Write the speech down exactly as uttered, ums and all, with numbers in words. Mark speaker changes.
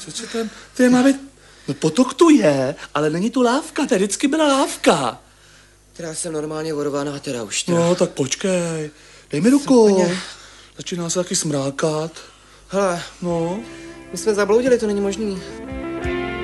Speaker 1: Co, co tam, to je má být, no potok tu je, ale není tu lávka, tady vždycky byla lávka.
Speaker 2: Teda jsem normálně vorvaná teda už teda.
Speaker 1: No, tak počkej, dej mi ruku. Začíná se taky smrákat.
Speaker 2: Hele,
Speaker 1: no.
Speaker 2: my jsme zabloudili, to není možný.